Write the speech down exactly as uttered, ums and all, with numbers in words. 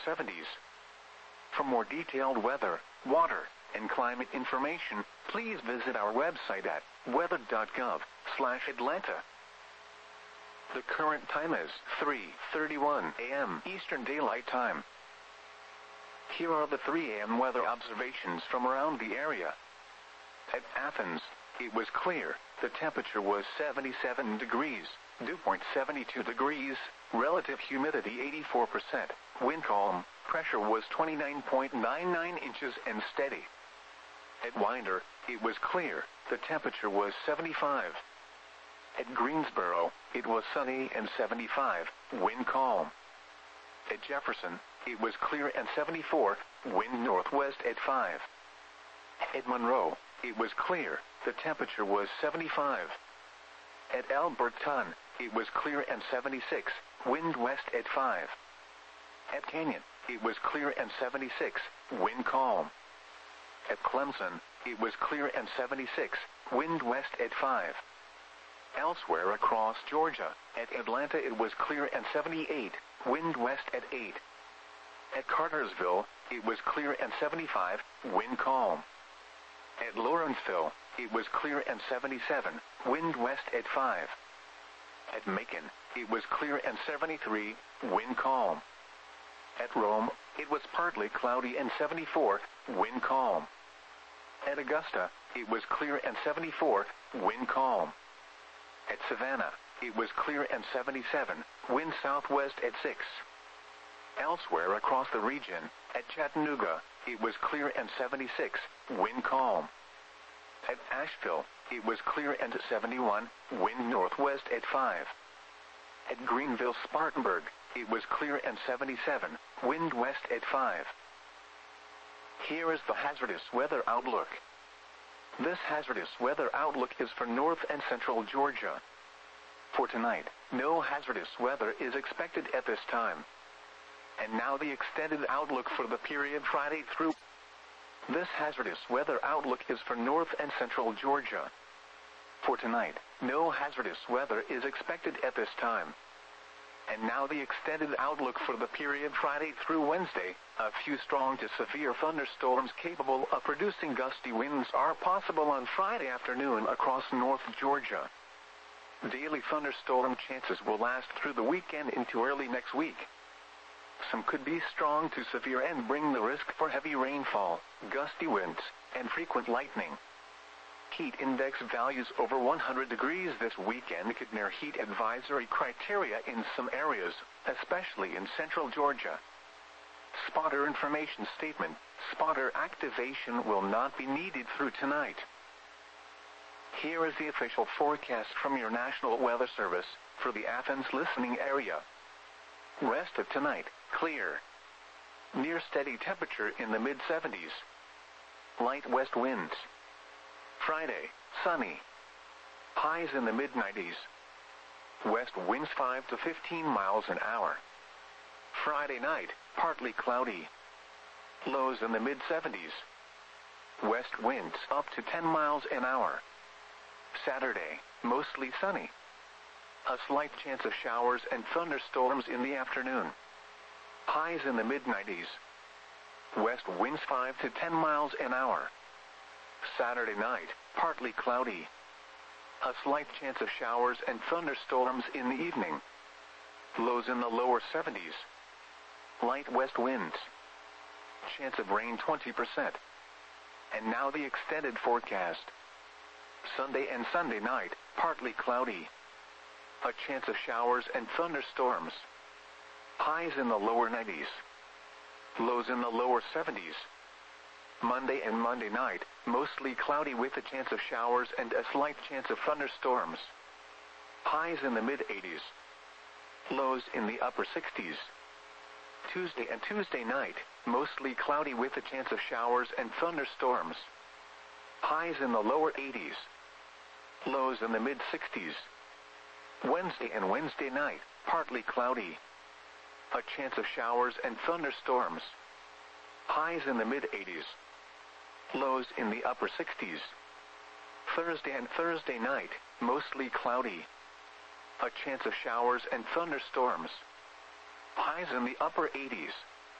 seventies. For more detailed weather, water, and climate information, please visit our website at weather dot gov slash Atlanta. The current time is three thirty-one a m Eastern Daylight Time. Here are the three a m weather observations from around the area. At Athens, it was clear. The temperature was seventy-seven degrees, dew point seventy-two degrees, relative humidity eighty-four percent, wind calm, pressure was twenty-nine point nine nine inches and steady. At Winder, it was clear. The temperature was seventy-five. At Greensboro, it was sunny and seventy-five, wind calm. At Jefferson, it was clear and seventy-four, wind northwest at five. At Monroe, it was clear. The temperature was seventy-five. At Alberton, it was clear and seventy-six, wind west at five. At Canyon, it was clear and seventy-six, wind calm. At Clemson, it was clear and seventy-six, wind west at five. Elsewhere across Georgia, at Atlanta it was clear and seventy-eight, wind west at eight. At Cartersville, it was clear and seventy-five, wind calm. At Lawrenceville, it was clear and seventy-seven, wind west at five. At Macon, it was clear and seventy-three, wind calm. At Rome, it was partly cloudy and seventy-four, wind calm. At Augusta, it was clear and seventy-four, wind calm. At Savannah, it was clear and seventy-seven, wind southwest at six. Elsewhere across the region, at Chattanooga, it was clear and seventy-six, wind calm. At Asheville, it was clear and seventy-one, wind northwest at five. At Greenville Spartanburg, it was clear and seventy-seven, wind west at five. Here is the hazardous weather outlook. This hazardous weather outlook is for north and central Georgia. For tonight, no hazardous weather is expected at this time. And now the extended outlook for the period Friday through. This hazardous weather outlook is for north and central Georgia. For tonight, no hazardous weather is expected at this time. And now the extended outlook for the period Friday through Wednesday. A few strong to severe thunderstorms capable of producing gusty winds are possible on Friday afternoon across North Georgia. Daily thunderstorm chances will last through the weekend into early next week. Some could be strong to severe and bring the risk for heavy rainfall, gusty winds, and frequent lightning. Heat index values over one hundred degrees this weekend could near heat advisory criteria in some areas, especially in central Georgia. Spotter information statement: spotter activation will not be needed through tonight. Here is the official forecast from your National Weather Service for the Athens listening area. Rest of tonight, clear. Near steady temperature in the mid seventies. Light west winds. Friday, sunny. Highs in the mid nineties. West winds five to fifteen miles an hour. Friday night, partly cloudy. Lows in the mid seventies. West winds up to ten miles an hour. Saturday, mostly sunny. A slight chance of showers and thunderstorms in the afternoon. Highs in the mid nineties. West winds five to ten miles an hour. Saturday night, partly cloudy. A slight chance of showers and thunderstorms in the evening. Lows in the lower seventies. Light west winds. Chance of rain twenty percent. And now the extended forecast. Sunday and Sunday night, partly cloudy. A chance of showers and thunderstorms. Highs in the lower nineties. Lows in the lower seventies. Monday and Monday night, mostly cloudy with a chance of showers and a slight chance of thunderstorms. Highs in the mid eighties. Lows in the upper sixties. Tuesday and Tuesday night, mostly cloudy with a chance of showers and thunderstorms. Highs in the lower eighties. Lows in the mid sixties. Wednesday and Wednesday night, partly cloudy. A chance of showers and thunderstorms. Highs in the mid eighties. Lows in the upper sixties. Thursday and Thursday night, mostly cloudy. A chance of showers and thunderstorms. Highs in the upper eighties.